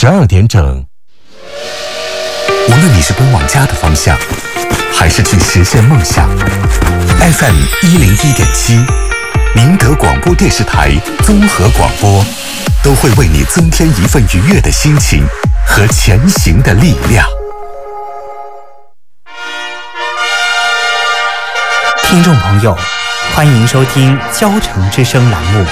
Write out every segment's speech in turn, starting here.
12点整。无论你是奔往家的方向，还是去实现梦想 ，FM 101.7，宁德广播电视台综合广播，都会为你增添一份愉悦的心情和前行的力量。 听众朋友，欢迎收听《交城之声》栏目。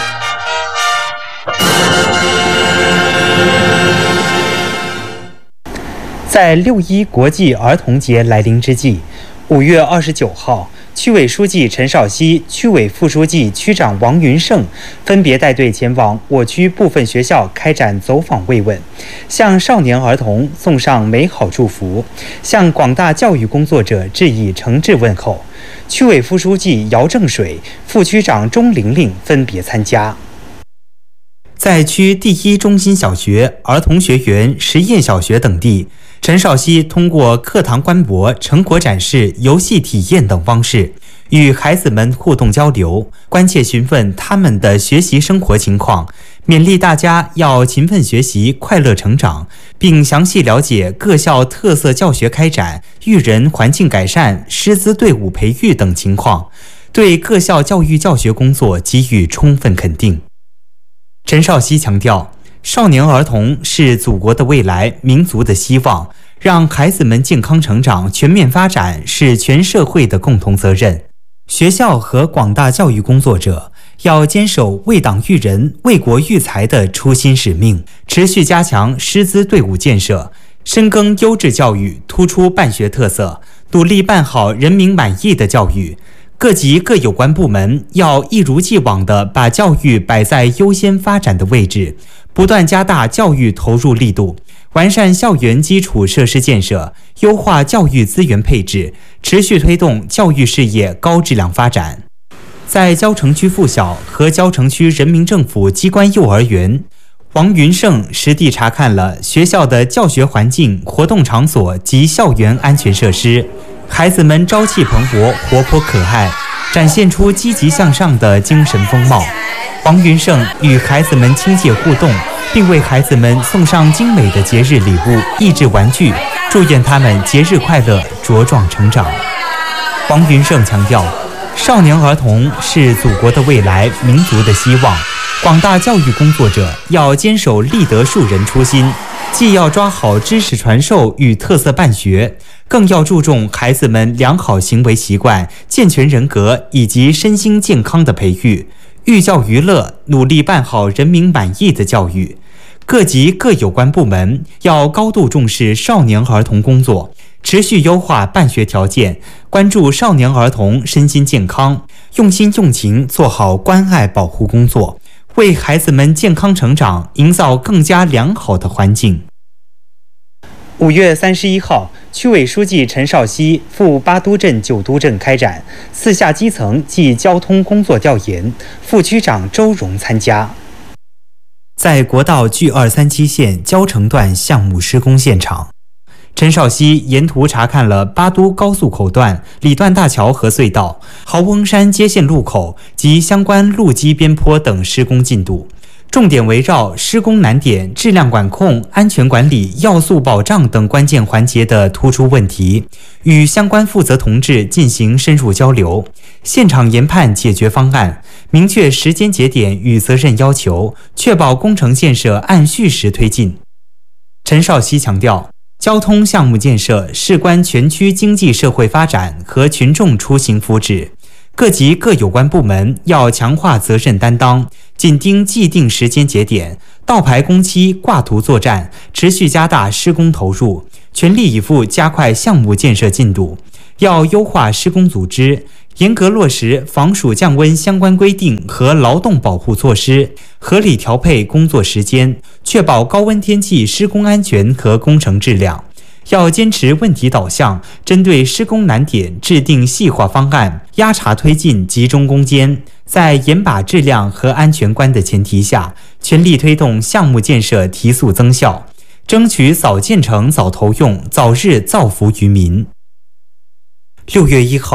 在6·1国际儿童节来临之际，5月29号，区委书记陈少熙、区委副书记、区长王云胜分别带队前往我区部分学校开展走访慰问，向少年儿童送上美好祝福，向广大教育工作者致以诚挚问候。区委副书记姚正水、副区长钟玲玲分别参加。在区第1中心小学、儿童学园、实验小学等地，陈少熙通过课堂观摩、成果展示、游戏体验等方式，与孩子们互动交流，关切询问他们的学习生活情况，勉励大家要勤奋学习、快乐成长，并详细了解各校特色教学开展、育人环境改善、师资队伍培育等情况，对各校教育教学工作给予充分肯定。陈少熙强调，少年儿童是祖国的未来、民族的希望，让孩子们健康成长、全面发展是全社会的共同责任。学校和广大教育工作者要坚守为党育人、为国育才的初心使命，持续加强师资队伍建设，深耕优质教育，突出办学特色，努力办好人民满意的教育。各级各有关部门要一如既往地把教育摆在优先发展的位置，不断加大教育投入力度，完善校园基础设施建设，优化教育资源配置，持续推动教育事业高质量发展。在交城区附小和交城区人民政府机关幼儿园，王云胜实地查看了学校的教学环境、活动场所及校园安全设施。孩子们朝气蓬勃、活泼可爱，展现出积极向上的精神风貌。王云胜与孩子们亲切互动，并为孩子们送上精美的节日礼物、益智玩具，祝愿他们节日快乐、茁壮成长。王云胜强调，少年儿童是祖国的未来、民族的希望，广大教育工作者要坚守立德树人初心，既要抓好知识传授与特色办学，更要注重孩子们良好行为习惯、健全人格以及身心健康的培育，寓教于乐，努力办好人民满意的教育。各级各有关部门要高度重视少年儿童工作，持续优化办学条件，关注少年儿童身心健康，用心用情做好关爱保护工作，为孩子们健康成长营造更加良好的环境。5月31号，区委书记陈少熙赴八都镇、九都镇开展4下基层暨交通工作调研，副区长周荣参加。在国道 G237 线交城段项目施工现场，陈少熙沿途查看了八都高速口段、李段大桥和隧道、豪翁山接线路口及相关路基边坡等施工进度，重点围绕施工难点、质量管控、安全管理、要素保障等关键环节的突出问题，与相关负责同志进行深入交流，现场研判解决方案，明确时间节点与责任要求，确保工程建设按序时推进。陈少熙强调，交通项目建设事关全区经济社会发展和群众出行福祉，各级各有关部门要强化责任担当，紧盯既定时间节点，倒排工期、挂图作战，持续加大施工投入，全力以赴加快项目建设进度。要优化施工组织，严格落实防暑降温相关规定和劳动保护措施，合理调配工作时间，确保高温天气施工安全和工程质量。要坚持问题导向，针对施工难点制定细化方案，压查推进，集中攻坚，在严把质量和安全关的前提下，全力推动项目建设提速增效，争取早建成、早投用，早日造福于民。6月1号，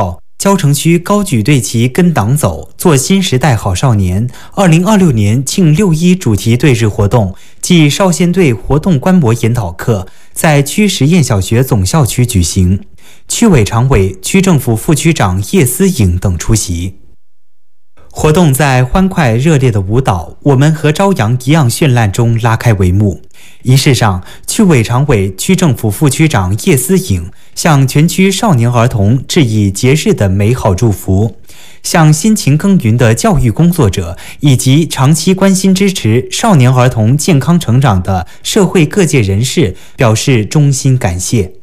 蕉城区高举队旗跟党走，做新时代好少年2026年庆6·1主题对日活动暨少先队活动观摩研讨课在区实验小学总校区举行，区委常委、区政府副区长叶思颖等出席。活动在欢快热烈的舞蹈“我们和朝阳一样绚烂”中拉开帷幕。仪式上，区委常委、区政府副区长叶思颖向全区少年儿童致以节日的美好祝福，向辛勤耕耘的教育工作者以及长期关心支持少年儿童健康成长的社会各界人士表示衷心感谢。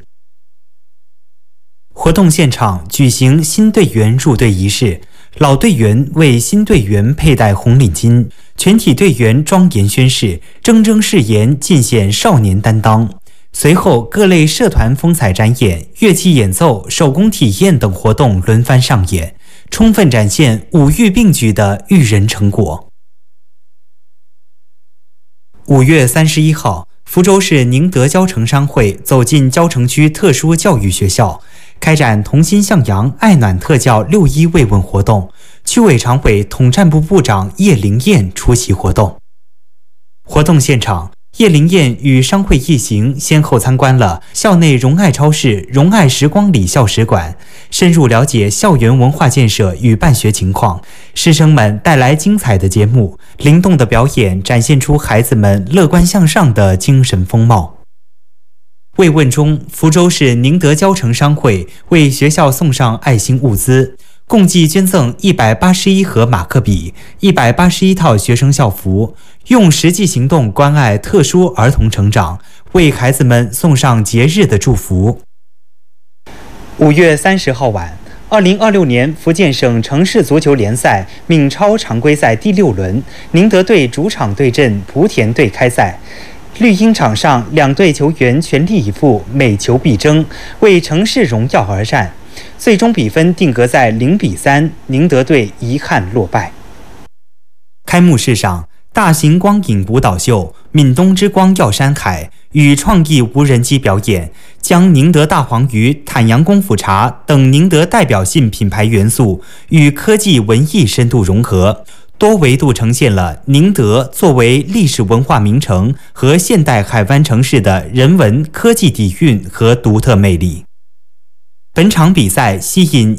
活动现场举行新队员入队仪式，老队员为新队员佩戴红领巾，全体队员庄严宣誓，铮铮誓言，尽显少年担当。随后，各类社团风采展演、乐器演奏、手工体验等活动轮番上演，充分展现五育并举的育人成果。5月31号，福州市宁德蕉城商会走进蕉城区特殊教育学校，开展同心向阳爱暖特教6·1慰问活动，区委常委、统战部部长叶灵燕出席活动。活动现场，叶灵燕与商会一行先后参观了校内荣爱超市、荣爱时光里校史馆，深入了解校园文化建设与办学情况。师生们带来精彩的节目，灵动的表演展现出孩子们乐观向上的精神风貌。慰问中，福州市宁德蕉城商会为学校送上爱心物资，共计捐赠181盒马克笔、181套学生校服，用实际行动关爱特殊儿童成长，为孩子们送上节日的祝福。5月30号晚，2026年福建省城市足球联赛闽超常规赛第6轮，宁德队主场对阵莆田队开赛。绿茵场上，两队球员全力以赴，每球必争，为城市荣耀而战。最终比分定格在0-3，宁德队遗憾落败。开幕式上，大型光影舞蹈秀《闽东之光耀山海》与创意无人机表演，将宁德大黄鱼、坦阳功夫茶等宁德代表性品牌元素与科技文艺深度融合，多维度呈现了宁德作为历史文化名城和现代海湾城市的人文科技底蕴和独特魅力。本场比赛吸引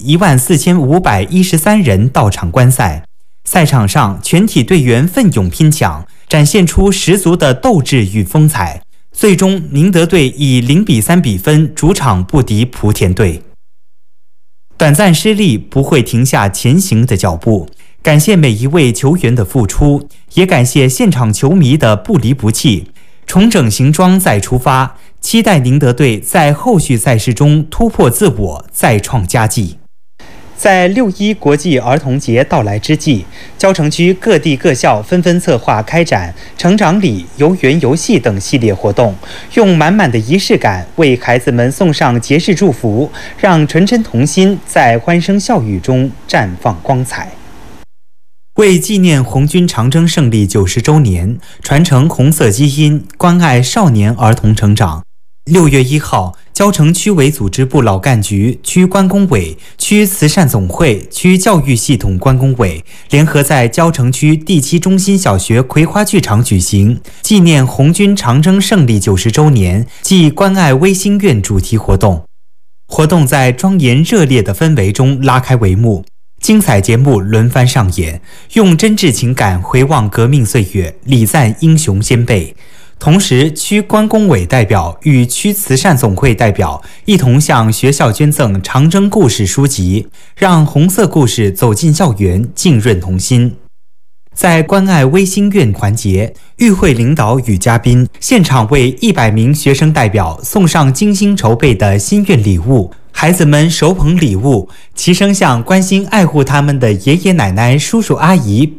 14513人到场观赛，赛场上全体队员奋勇拼抢，展现出十足的斗志与风采。最终，宁德队以0-3比分主场不敌莆田队。短暂失利不会停下前行的脚步，感谢每一位球员的付出，也感谢现场球迷的不离不弃。重整行装再出发，期待宁德队在后续赛事中突破自我，再创佳绩。在6·1国际儿童节到来之际，蕉城区各地各校纷纷策划开展成长礼、游园游戏等系列活动，用满满的仪式感为孩子们送上节日祝福，让纯真童心在欢声笑语中绽放光彩。为纪念红军长征胜利90周年，传承红色基因，关爱少年儿童成长。6月1号，蕉城区委组织部老干局、区关工委、区慈善总会、区教育系统关工委联合在蕉城区第7中心小学葵花剧场举行纪念红军长征胜利90周年暨关爱微心愿主题活动。活动在庄严热烈的氛围中拉开帷幕。精彩节目轮番上演，用真挚情感回望革命岁月，礼赞英雄先辈。同时，区关工委代表与区慈善总会代表一同向学校捐赠长征故事书籍，让红色故事走进校园，浸润童心。在关爱微心愿环节，与会领导与嘉宾现场为100名学生代表送上精心筹备的心愿礼物。孩子们手捧礼物，齐声向关心爱护他们的爷爷奶奶、叔叔阿姨